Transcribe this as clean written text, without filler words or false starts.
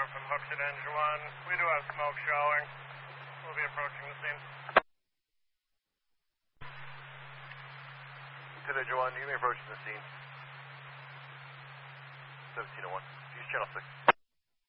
from Hooksett Engine 1. We do have smoke showing. We'll be approaching the scene. Hooksett Engine 1, you may approach the scene. 1701. Use channel 6.